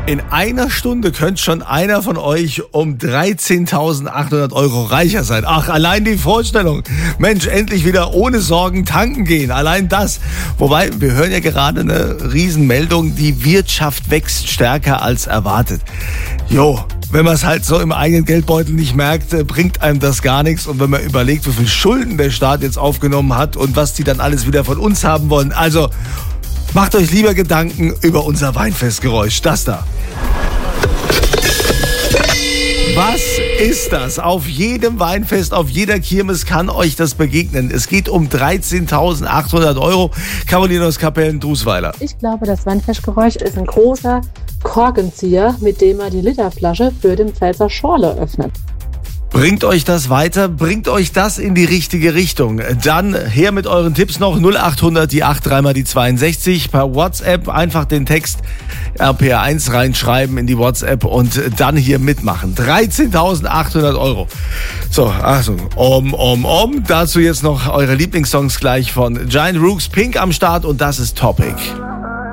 In einer Stunde könnte schon einer von euch um 13.800 Euro reicher sein. Ach, allein die Vorstellung. Mensch, endlich wieder ohne Sorgen tanken gehen. Allein das. Wobei, wir hören ja gerade eine Riesenmeldung. Die Wirtschaft wächst stärker als erwartet. Jo, wenn man es halt so im eigenen Geldbeutel nicht merkt, bringt einem das gar nichts. Und wenn man überlegt, wie viel Schulden der Staat jetzt aufgenommen hat und was die dann alles wieder von uns haben wollen. Also, macht euch lieber Gedanken über unser Weinfestgeräusch. Das da. Was ist das? Auf jedem Weinfest, auf jeder Kirmes kann euch das begegnen. Es geht um 13.800 Euro. Caroline aus Kapellen-Drusweiler. Ich glaube, das Weinfestgeräusch ist ein großer Korkenzieher, mit dem man die Literflasche für den Pfälzer Schorle öffnet. Bringt euch das weiter? Bringt euch das in die richtige Richtung? Dann her mit euren Tipps noch 0800 die 8 3 mal die 62. Per WhatsApp einfach den Text RPR1 reinschreiben in die WhatsApp und dann hier mitmachen. 13.800 Euro. So, Achtung. Dazu jetzt noch eure Lieblingssongs gleich von Giant Rooks, Pink am Start und das ist Topic.